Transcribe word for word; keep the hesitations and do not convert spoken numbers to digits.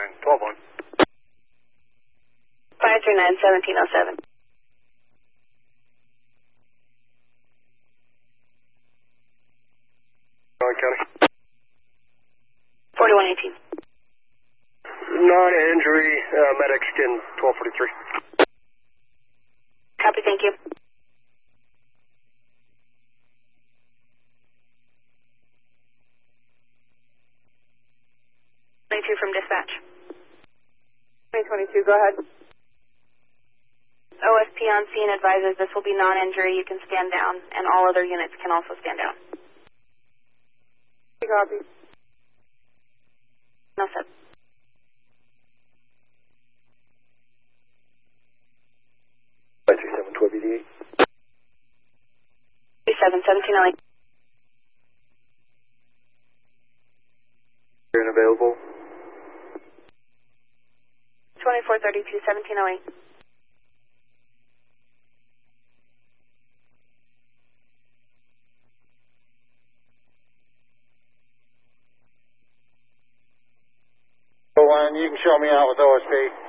nine, twelve one. five three nine, seventeen oh seven. County. forty-one eighteen. Non-injury, uh, medic skin twelve forty-three. Copy, thank you. twenty-two from dispatch. twenty twenty-two, go ahead. O S P on scene advises this will be non-injury. You can stand down, and all other units can also stand down. Copy. No, sir. five three seven, twelve eighty-eight. three seven, seventeen oh eight. You're unavailable. twenty-four thirty-two, seventeen oh eight. One, you can show me out with O S P.